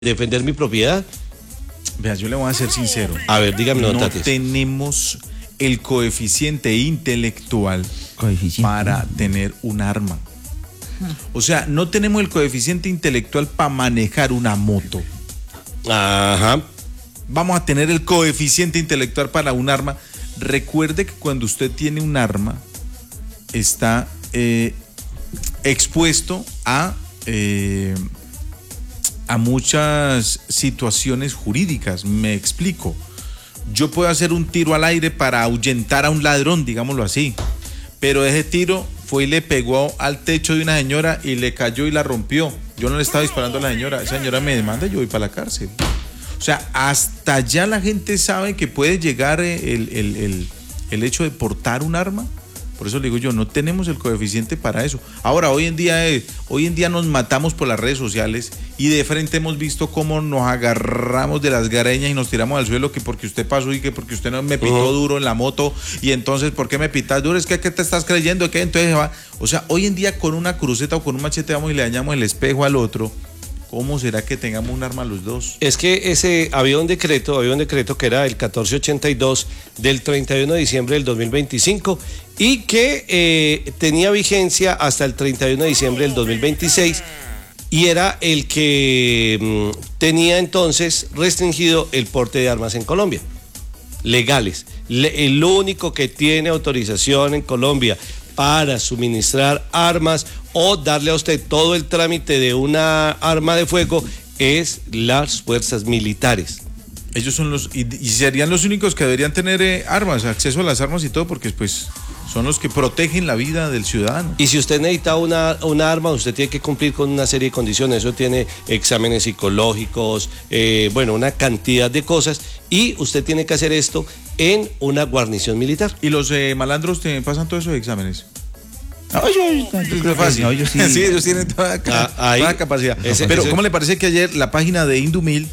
defender mi propiedad. Vea, yo le voy a ser sincero. A ver, dígame, no Tatis. tenemos el coeficiente intelectual para tener un arma. O sea, no tenemos el coeficiente intelectual para manejar una moto. Ajá. Vamos a tener el coeficiente intelectual para un arma. Recuerde que cuando usted tiene un arma, está expuesto a muchas situaciones jurídicas. Me explico. Yo puedo hacer un tiro al aire para ahuyentar a un ladrón, digámoslo así, pero ese tiro fue y le pegó al techo de una señora y le cayó y la rompió. Yo no le estaba disparando a la señora, esa señora me demanda y yo voy para la cárcel. O sea, hasta allá la gente sabe que puede llegar el hecho de portar un arma. Por eso le digo yo, no tenemos el coeficiente para eso. Ahora, hoy en día nos matamos por las redes sociales y de frente hemos visto cómo nos agarramos de las greñas y nos tiramos al suelo, que porque usted pasó y que porque usted no me pitó duro en la moto y entonces, ¿por qué me pitas duro? Es que ¿qué te estás creyendo? ¿Qué? Entonces va. O sea, hoy en día con una cruceta o con un machete vamos y le dañamos el espejo al otro. ¿Cómo será que tengamos un arma los dos? Es que había un decreto que era el 1482 del 31 de diciembre del 2025 y que tenía vigencia hasta el 31 de diciembre del 2026 y era el que tenía entonces restringido el porte de armas en Colombia, legales. El único que tiene autorización en Colombia para suministrar armas o darle a usted todo el trámite de una arma de fuego es las fuerzas militares. Ellos son y serían los únicos que deberían tener armas, acceso a las armas y todo, porque pues son los que protegen la vida del ciudadano. Y si usted necesita una arma, usted tiene que cumplir con una serie de condiciones. Eso tiene exámenes psicológicos, una cantidad de cosas. Y usted tiene que hacer esto en una guarnición militar. ¿Y los malandros te pasan todos esos exámenes? No, yo fácil. No, yo sí. Sí, ellos tienen toda capacidad. Pero ¿cómo le parece que ayer la página de Indumil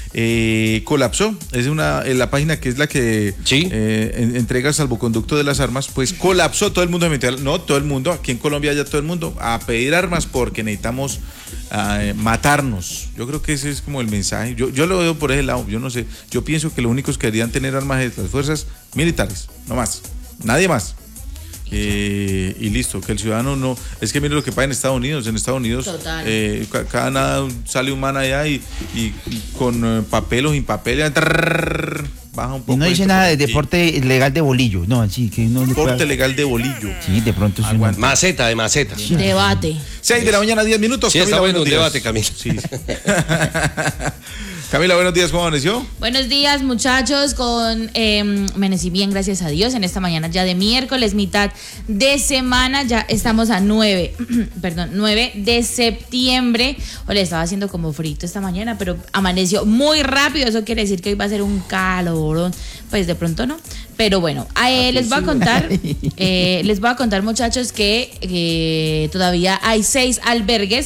colapsó? Es la página que es la que entrega el salvoconducto de las armas, pues colapsó. Todo el mundo todo el mundo, aquí en Colombia ya todo el mundo a pedir armas porque necesitamos matarnos. Yo creo que ese es como el mensaje. Yo lo veo por ese lado. Yo no sé. Yo pienso que los únicos que deberían tener armas es las fuerzas militares, no más, nadie más. Y listo, que el ciudadano no. Es que mire lo que pasa en Estados Unidos. En Estados Unidos, cada nada sale un man allá y con papel o sin papel, baja un poco. Y no dice nada de deporte legal de bolillo. No, así que no. Deporte legal de bolillo. Sí, de pronto sí. Maceta. Sí. Debate. 6 de la mañana, 10 minutos. Sí, Camila, está bueno un debate, Camila. Sí. Camila, buenos días, ¿cómo amaneció? Buenos días, muchachos, amanecí bien, gracias a Dios, en esta mañana ya de miércoles, mitad de semana, ya estamos a 9 de septiembre. Hoy le estaba haciendo como frito esta mañana, pero amaneció muy rápido, eso quiere decir que hoy va a ser un calorón, pues de pronto no, pero bueno, les voy a contar, muchachos, que todavía hay 6 albergues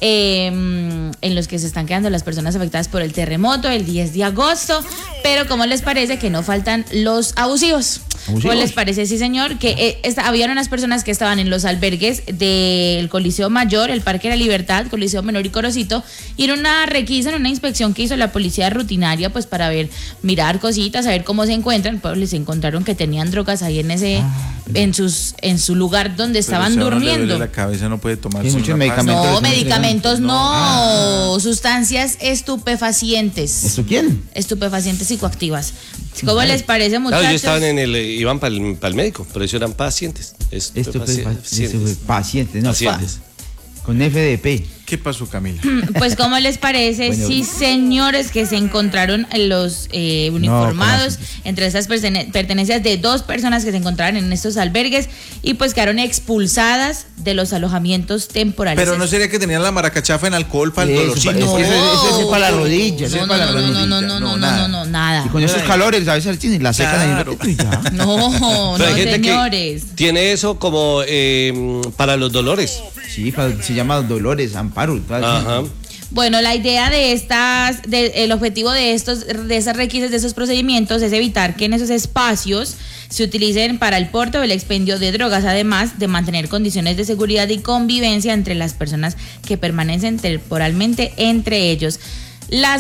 en los que se están quedando las personas afectadas por el terremoto el 10 de agosto, pero ¿cómo les parece que no faltan los abusivos? ¿Cómo les parece, sí señor? Que habían unas personas que estaban en los albergues del Coliseo Mayor, el Parque de la Libertad, Coliseo Menor y Corocito, y en una requisa, en una inspección que hizo la policía rutinaria, pues para mirar cositas, a ver cómo se encuentran, pues les encontraron que tenían drogas ahí en su lugar donde estaban durmiendo. Le la cabeza, no puede tomar muchos medicamentos. No, medicamentos no. Sustancias estupefacientes. ¿Esto quién? Estupefacientes psicoactivas. ¿Cómo les parece, muchachos? Claro, ellos estaban iban para el médico, pero ellos eran pacientes. Pacientes, no. Pacientes. Con FDP. ¿Qué pasó, Camila? Pues, ¿cómo les parece? Bueno, sí, señores, que se encontraron los uniformados entre esas pertenencias de 2 personas que se encontraban en estos albergues y pues quedaron expulsadas de los alojamientos temporales. Pero no sería que tenían la maracachafa en alcohol para el dolorcito. No, eso es para la rodilla. No, nada. Y con esos calores a veces la secan ahí. No, señores. Tiene eso como para los dolores. Sí, se llama dolores, amparo. Ajá. Bueno, la idea el objetivo de esas requisas, de esos procedimientos es evitar que en esos espacios se utilicen para el porte o el expendio de drogas, además de mantener condiciones de seguridad y convivencia entre las personas que permanecen temporalmente entre ellos. Las